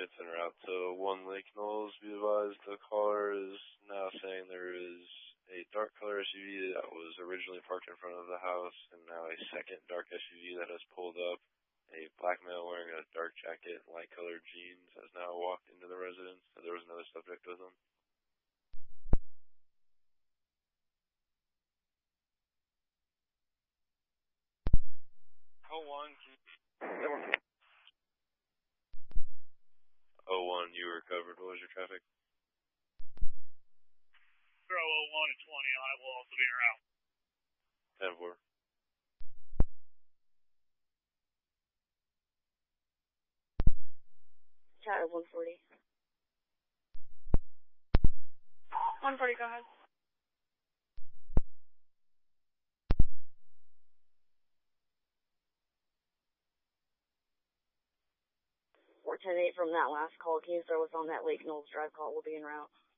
units en route to 1 Lake Knowles. Be advised, the caller is now saying there is a dark color SUV that was originally parked in front of the house, and now a second dark SUV that has pulled up. A black male wearing a dark jacket and light colored jeans has now walked into the residence. There was another subject with him. Oh, 01, you were covered. What was your traffic? 01 and 20, I will also be en route. 10-4. Chat at 140. 140, go ahead. Or 10-8 from that last call. Can you throw us on that Lake Knowles Drive call? We'll be en route.